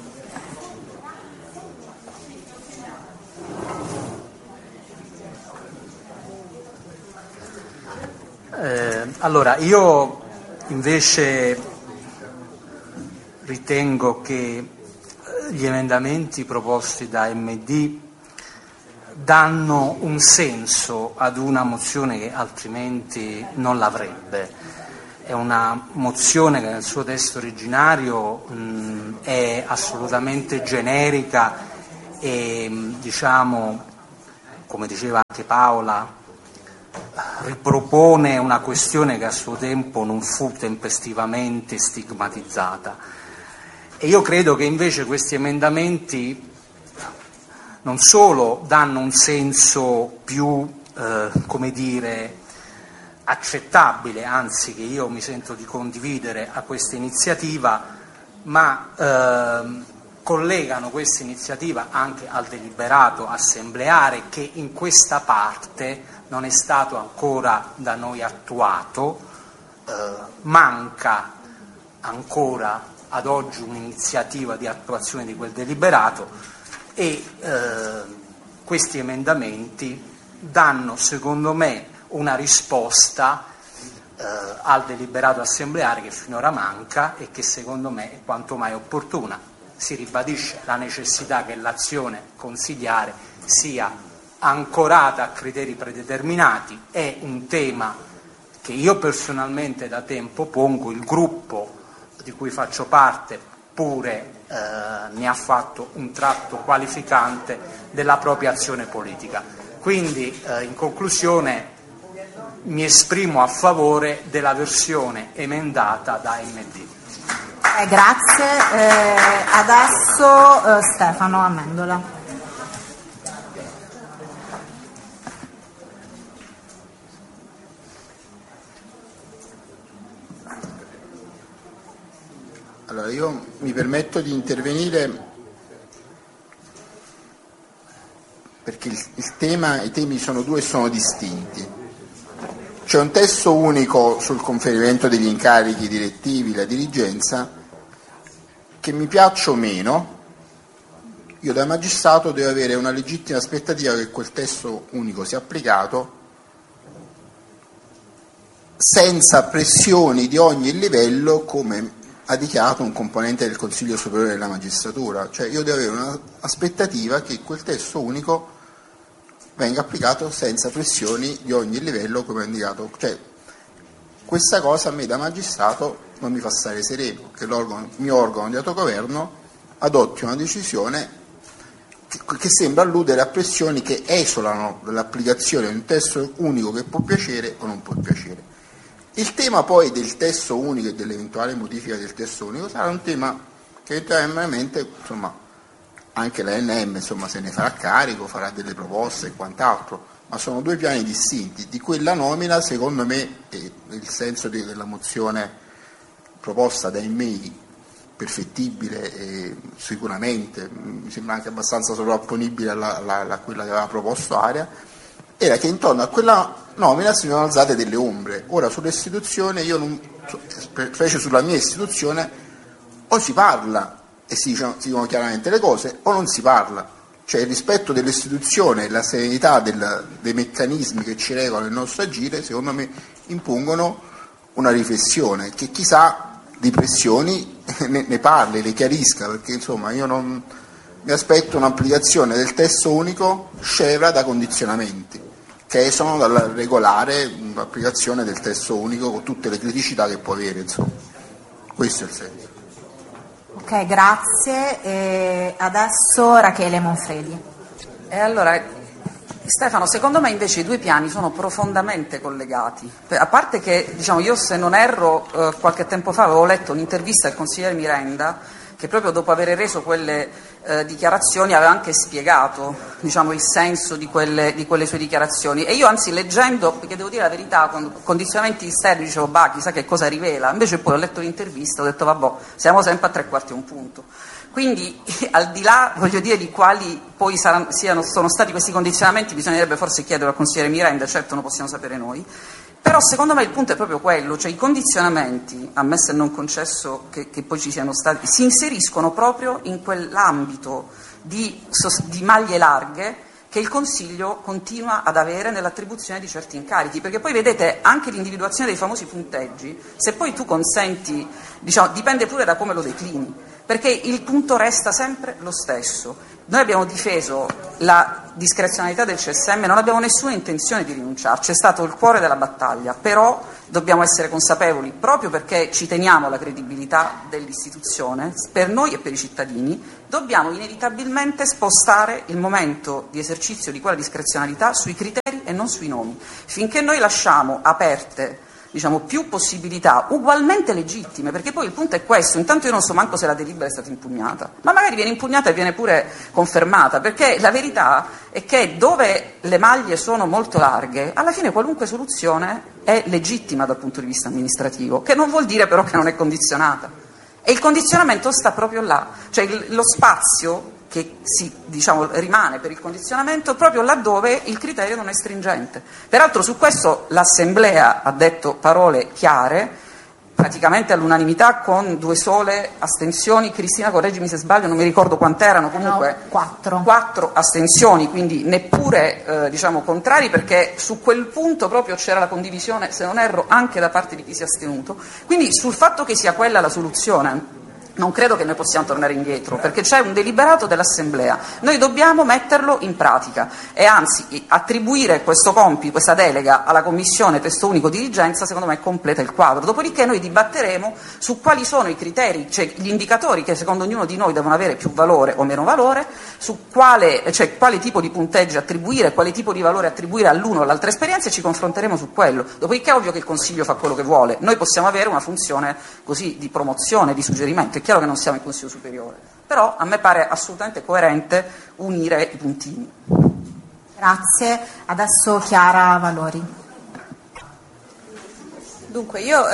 Allora, io invece ritengo che gli emendamenti proposti da MD danno un senso ad una mozione che altrimenti non l'avrebbe. È una mozione che nel suo testo originario è assolutamente generica e, diciamo, come diceva anche Paola, ripropone una questione che a suo tempo non fu tempestivamente stigmatizzata. E io credo che invece questi emendamenti non solo danno un senso più, come dire, accettabile, anzi che io mi sento di condividere a questa iniziativa, ma collegano questa iniziativa anche al deliberato assembleare che in questa parte non è stato ancora da noi attuato, manca ancora ad oggi un'iniziativa di attuazione di quel deliberato e questi emendamenti danno secondo me una risposta al deliberato assembleare che finora manca e che secondo me è quanto mai opportuna. Si ribadisce la necessità che l'azione consiliare sia ancorata a criteri predeterminati, è un tema che io personalmente da tempo pongo, il gruppo di cui faccio parte pure ne ha fatto un tratto qualificante della propria azione politica. Quindi in conclusione mi esprimo a favore della versione emendata da MD. Grazie. Adesso Stefano Amendola. Allora, io mi permetto di intervenire perché i temi sono due e sono distinti. C'è un testo unico sul conferimento degli incarichi direttivi, la dirigenza, che mi piaccia o meno, io da magistrato devo avere una legittima aspettativa che quel testo unico sia applicato senza pressioni di ogni livello, come ha dichiarato un componente del Consiglio Superiore della Magistratura. Cioè io devo avere un'aspettativa che quel testo unico venga applicato senza pressioni di ogni livello, come ha indicato. Cioè, questa cosa a me da magistrato non mi fa stare sereno, che il mio organo di autogoverno adotti una decisione che sembra alludere a pressioni che esolano dall'applicazione di un testo unico che può piacere o non può piacere. Il tema poi del testo unico e dell'eventuale modifica del testo unico sarà un tema che eventualmente, insomma, anche l'ANM se ne farà carico, farà delle proposte e quant'altro, ma sono due piani distinti. Di quella nomina, secondo me, il senso della mozione proposta dai MEI, perfettibile e sicuramente, mi sembra anche abbastanza sovrapponibile a quella che aveva proposto Aria, era che intorno a quella nomina si sono alzate delle ombre. Ora sull'istituzione, specie sulla mia istituzione, o si parla e si dicono chiaramente le cose o non si parla. Cioè il rispetto dell'istituzione e la serenità dei meccanismi che ci regolano il nostro agire, secondo me, impongono una riflessione, che chissà di pressioni ne parli, le chiarisca, perché insomma io non mi aspetto un'applicazione del testo unico scevra da condizionamenti che esono dalla regolare applicazione del testo unico con tutte le criticità che può avere, insomma. Questo è il senso. Ok, grazie. E adesso Rachele Monfredi. E allora, Stefano, secondo me invece i due piani sono profondamente collegati. A parte che, diciamo, io se non erro, qualche tempo fa avevo letto un'intervista del consigliere Mirenda che proprio dopo aver reso quelle dichiarazioni aveva anche spiegato, diciamo, il senso di quelle sue dichiarazioni. E io anzi leggendo, perché devo dire la verità, quando condizionamenti esterni dicevo chissà che cosa rivela, invece poi ho letto l'intervista e ho detto vabbè, siamo sempre a 3/4 un punto. Quindi al di là, voglio dire, di quali poi sono stati questi condizionamenti, bisognerebbe forse chiedere al consigliere Mirenda, certo non possiamo sapere noi. Però secondo me il punto è proprio quello, cioè i condizionamenti, ammesso e non concesso che poi ci siano stati, si inseriscono proprio in quell'ambito di maglie larghe che il Consiglio continua ad avere nell'attribuzione di certi incarichi, perché poi vedete anche l'individuazione dei famosi punteggi, se poi tu consenti, dipende pure da come lo declini, perché il punto resta sempre lo stesso. Noi abbiamo difeso la discrezionalità del CSM, non abbiamo nessuna intenzione di rinunciarci, è stato il cuore della battaglia, però dobbiamo essere consapevoli, proprio perché ci teniamo alla credibilità dell'istituzione, per noi e per i cittadini, dobbiamo inevitabilmente spostare il momento di esercizio di quella discrezionalità sui criteri e non sui nomi. Finché noi lasciamo aperte più possibilità ugualmente legittime, perché poi il punto è questo: intanto io non so manco se la delibera è stata impugnata, ma magari viene impugnata e viene pure confermata, perché la verità è che dove le maglie sono molto larghe, alla fine qualunque soluzione è legittima dal punto di vista amministrativo, che non vuol dire però che non è condizionata, e il condizionamento sta proprio là, cioè lo spazio che rimane per il condizionamento proprio laddove il criterio non è stringente. Peraltro su questo l'Assemblea ha detto parole chiare, praticamente all'unanimità, con 2 sole astensioni. Cristina, correggimi se sbaglio, non mi ricordo quant'erano, comunque 4 astensioni, quindi neppure contrari, perché su quel punto proprio c'era la condivisione, se non erro, anche da parte di chi si è astenuto. Quindi sul fatto che sia quella la soluzione non credo che noi possiamo tornare indietro, perché c'è un deliberato dell'Assemblea, noi dobbiamo metterlo in pratica e anzi attribuire questo compito, questa delega alla Commissione Testo Unico Dirigenza, secondo me completa il quadro. Dopodiché noi dibatteremo su quali sono i criteri, cioè gli indicatori che secondo ognuno di noi devono avere più valore o meno valore, su quale tipo di punteggio attribuire, quale tipo di valore attribuire all'uno o all'altra esperienza, e ci confronteremo su quello. Dopodiché è ovvio che il Consiglio fa quello che vuole, noi possiamo avere una funzione così di promozione, di suggerimento. È chiaro che non siamo il Consiglio Superiore, però a me pare assolutamente coerente unire i puntini. Grazie. Adesso Chiara Valori. Dunque, io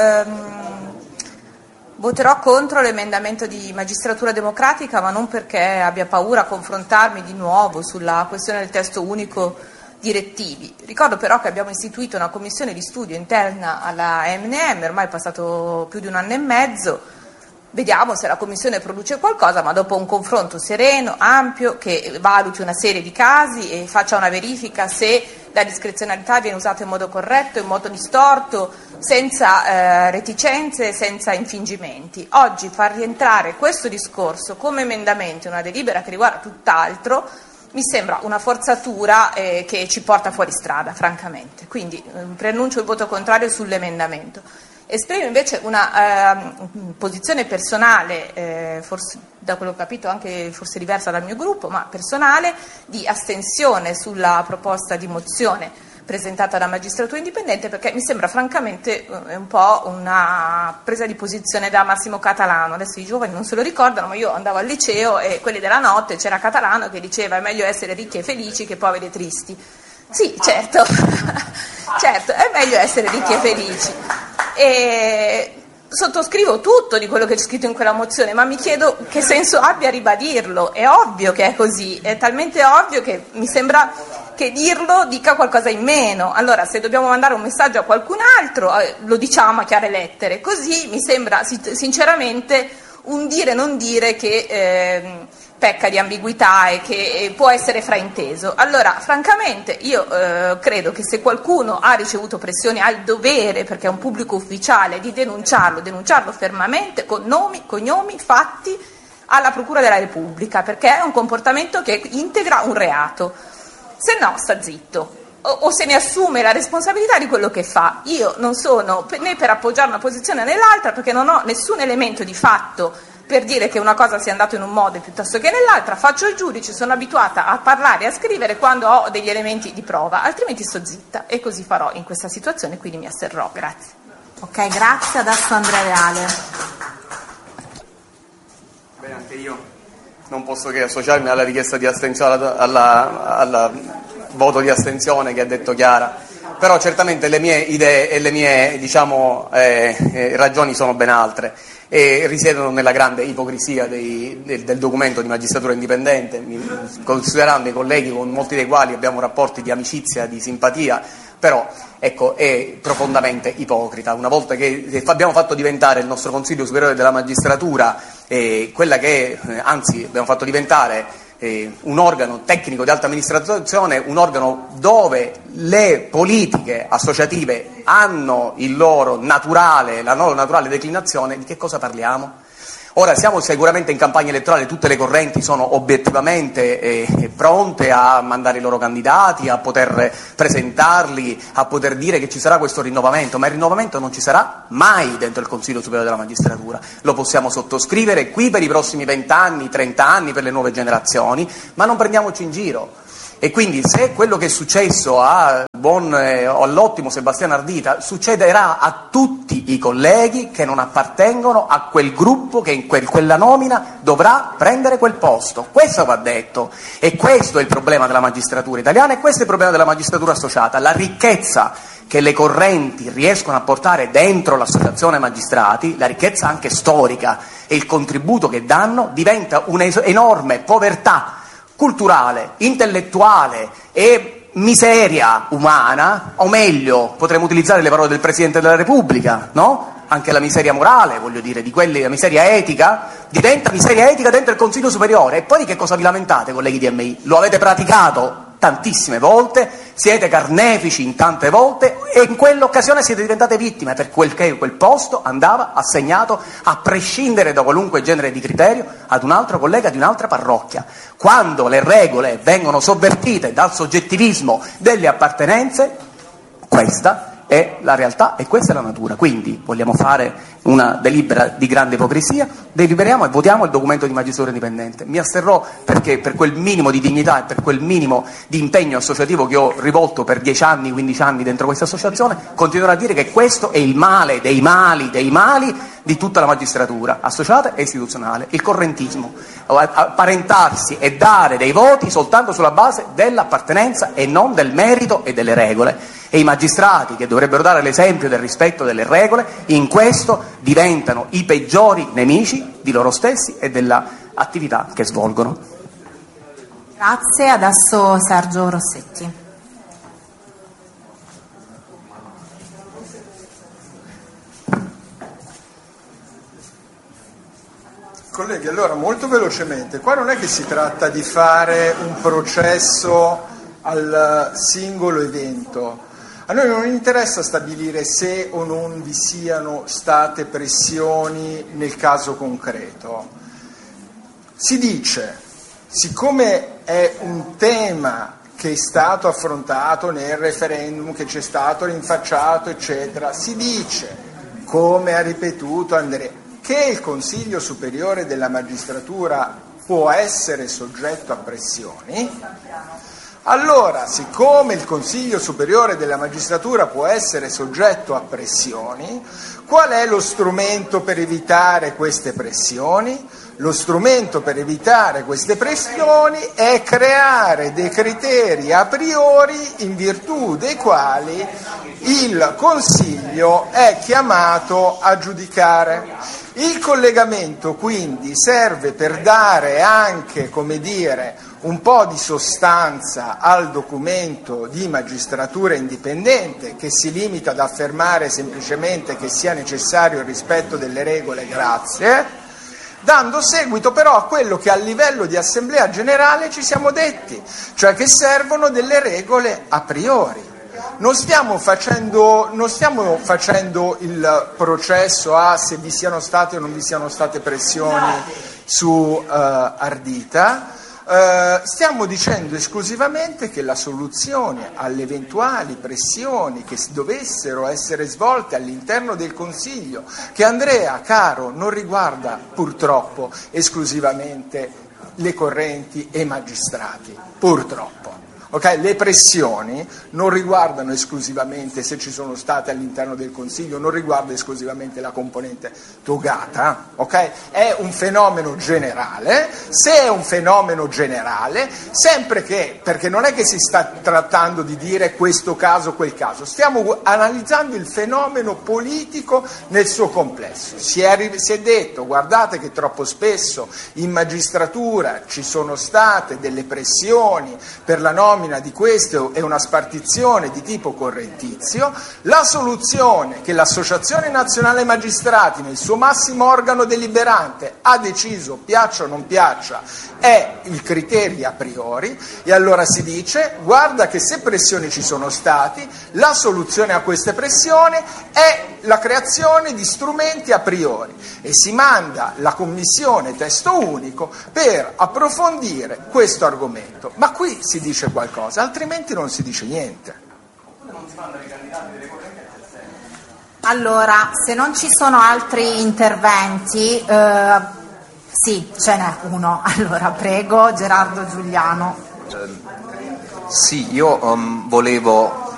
voterò contro l'emendamento di Magistratura Democratica, ma non perché abbia paura a confrontarmi di nuovo sulla questione del testo unico direttivi. Ricordo però che abbiamo istituito una commissione di studio interna alla M&M, ormai è passato più di 1 anno e mezzo. Vediamo se la Commissione produce qualcosa, ma dopo un confronto sereno, ampio, che valuti una serie di casi e faccia una verifica se la discrezionalità viene usata in modo corretto, in modo distorto, senza reticenze, senza infingimenti. Oggi far rientrare questo discorso come emendamento in una delibera che riguarda tutt'altro mi sembra una forzatura che ci porta fuori strada, francamente. Quindi preannuncio il voto contrario sull'emendamento. Esprimo invece una posizione personale, forse da quello che ho capito anche forse diversa dal mio gruppo, ma personale, di astensione sulla proposta di mozione presentata da Magistratura Indipendente, perché mi sembra francamente un po' una presa di posizione da Massimo Catalano. Adesso i giovani non se lo ricordano, ma io andavo al liceo e quelli della notte c'era Catalano che diceva: è meglio essere ricchi e felici che poveri e tristi. Sì, certo, certo, è meglio essere ricchi e felici. E sottoscrivo tutto di quello che c'è scritto in quella mozione, ma mi chiedo che senso abbia ribadirlo. È ovvio che è così, è talmente ovvio che mi sembra che dirlo dica qualcosa in meno. Allora, se dobbiamo mandare un messaggio a qualcun altro, lo diciamo a chiare lettere. Così mi sembra sinceramente un dire non dire che pecca di ambiguità e che può essere frainteso. Allora, francamente, io credo che se qualcuno ha ricevuto pressioni, ha il dovere, perché è un pubblico ufficiale, di denunciarlo fermamente, con nomi, cognomi, fatti, alla Procura della Repubblica, perché è un comportamento che integra un reato. Se no, sta zitto. O se ne assume la responsabilità di quello che fa. Io non sono né per appoggiare una posizione né l'altra, perché non ho nessun elemento di fatto per dire che una cosa sia andata in un modo piuttosto che nell'altra. Faccio il giudice, sono abituata a parlare e a scrivere quando ho degli elementi di prova, altrimenti sto zitta, e così farò in questa situazione, quindi mi asterrò. Grazie. Ok, grazie. Adesso Andrea Reale. Bene, anche io non posso che associarmi alla richiesta di astensione, al voto di astensione che ha detto Chiara. però certamente le mie idee e le mie ragioni sono ben altre e risiedono nella grande ipocrisia del documento di Magistratura Indipendente, considerando i colleghi con molti dei quali abbiamo rapporti di amicizia, di simpatia, però ecco, è profondamente ipocrita. Una volta che abbiamo fatto diventare il nostro Consiglio Superiore della Magistratura quella che anzi abbiamo fatto diventare un organo tecnico di alta amministrazione, un organo dove le politiche associative hanno la loro naturale declinazione, di che cosa parliamo? Ora siamo sicuramente in campagna elettorale, tutte le correnti sono obiettivamente pronte a mandare i loro candidati, a poter presentarli, a poter dire che ci sarà questo rinnovamento, ma il rinnovamento non ci sarà mai dentro il Consiglio Superiore della Magistratura. Lo possiamo sottoscrivere qui per i prossimi 20 anni, 30 anni per le nuove generazioni, ma non prendiamoci in giro. E quindi se quello che è successo all'ottimo Sebastiano Ardita succederà a tutti i colleghi che non appartengono a quel gruppo che in quella nomina dovrà prendere quel posto. Questo va detto, e questo è il problema della magistratura italiana, e questo è il problema della magistratura associata. La ricchezza che le correnti riescono a portare dentro l'associazione magistrati, la ricchezza anche storica e il contributo che danno, diventa un'enorme povertà culturale, intellettuale e miseria umana, o meglio, potremmo utilizzare le parole del Presidente della Repubblica, no? Anche la miseria morale, voglio dire, la miseria etica, diventa miseria etica dentro il Consiglio Superiore. E poi di che cosa vi lamentate, colleghi di MI? Lo avete praticato tantissime volte, siete carnefici in tante volte, e in quell'occasione siete diventate vittime, per quel che quel posto andava assegnato, a prescindere da qualunque genere di criterio, ad un altro collega di un'altra parrocchia. Quando le regole vengono sovvertite dal soggettivismo delle appartenenze, questa è la realtà e questa è la natura. Quindi vogliamo fare una delibera di grande ipocrisia, deliberiamo e votiamo il documento di Magistratura Indipendente. Mi asterrò perché per quel minimo di dignità e per quel minimo di impegno associativo che ho rivolto per 10 anni, 15 anni dentro questa associazione, continuerò a dire che questo è il male dei mali dei mali di tutta la magistratura associata e istituzionale, il correntismo, apparentarsi e dare dei voti soltanto sulla base dell'appartenenza e non del merito e delle regole. E i magistrati, che dovrebbero dare l'esempio del rispetto delle regole, in questo diventano i peggiori nemici di loro stessi e dell'attività che svolgono. Grazie, adesso Sergio Rossetti. Colleghi, allora molto velocemente, qua non è che si tratta di fare un processo al singolo evento. A noi non interessa stabilire se o non vi siano state pressioni nel caso concreto. Si dice, siccome è un tema che è stato affrontato nel referendum, che c'è stato rinfacciato, eccetera, si dice, come ha ripetuto Andrea, che il Consiglio Superiore della Magistratura può essere soggetto a pressioni. Allora, siccome il Consiglio Superiore della Magistratura può essere soggetto a pressioni, qual è lo strumento per evitare queste pressioni? Lo strumento per evitare queste pressioni è creare dei criteri a priori in virtù dei quali il Consiglio è chiamato a giudicare. Il collegamento quindi serve per dare anche, come dire, un po' di sostanza al documento di Magistratura Indipendente, che si limita ad affermare semplicemente che sia necessario il rispetto delle regole, grazie, dando seguito però a quello che a livello di Assemblea Generale ci siamo detti, cioè che servono delle regole a priori. Non stiamo facendo il processo a se vi siano state o non vi siano state pressioni su Ardita. Stiamo dicendo esclusivamente che la soluzione alle eventuali pressioni che dovessero essere svolte all'interno del Consiglio, che Andrea, caro, non riguarda purtroppo esclusivamente le correnti e i magistrati, purtroppo. Okay? Le pressioni non riguardano esclusivamente, se ci sono state all'interno del Consiglio, non riguarda esclusivamente la componente togata, okay? È un fenomeno generale. Se è un fenomeno generale, sempre che, perché non è che si sta trattando di dire questo caso, quel caso, stiamo analizzando il fenomeno politico nel suo complesso. Si è detto, guardate che troppo spesso in magistratura ci sono state delle pressioni per la nomina di questo e una spartizione di tipo correntizio. La soluzione che l'Associazione Nazionale Magistrati nel suo massimo organo deliberante ha deciso, piaccia o non piaccia, è il criterio a priori, e allora si dice guarda che se pressioni ci sono stati, la soluzione a queste pressioni è la creazione di strumenti a priori, e si manda la commissione testo unico per approfondire questo argomento. Ma qui si dice qualcosa, altrimenti non si dice niente. Allora, se non ci sono altri interventi, sì, ce n'è uno. Allora, prego, Gerardo Giuliano. Sì, io volevo